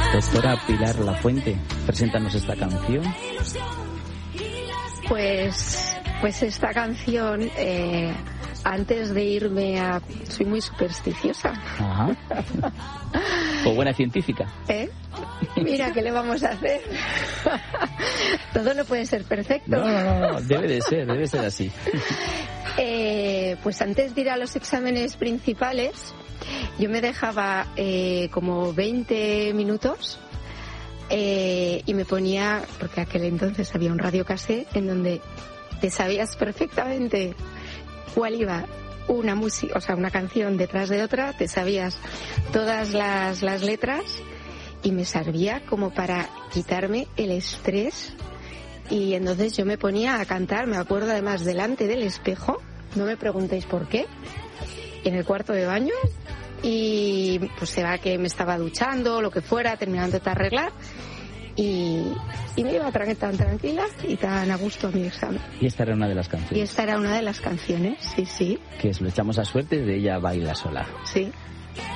Doctora Pilar Lafuente, preséntanos esta canción. Pues esta canción, antes de irme a... Soy muy supersticiosa. Ajá. O buena científica. Mira, ¿qué le vamos a hacer? Todo no puede ser perfecto. No, debe de ser así. Pues antes de ir a los exámenes principales, yo me dejaba como 20 minutos y me ponía, porque aquel entonces había un radiocassette en donde te sabías perfectamente cuál iba una música, o sea, una canción detrás de otra, te sabías todas las letras y me servía como para quitarme el estrés. Y entonces yo me ponía a cantar, me acuerdo además delante del espejo, no me preguntéis por qué, en el cuarto de baño, y pues se va que me estaba duchando, lo que fuera, terminando de arreglar, y me iba tan tranquila y tan a gusto a mi examen. Y esta era una de las canciones. Y esta era una de las canciones, sí. Que es Lo echamos a suerte, de Ella baila sola. Sí.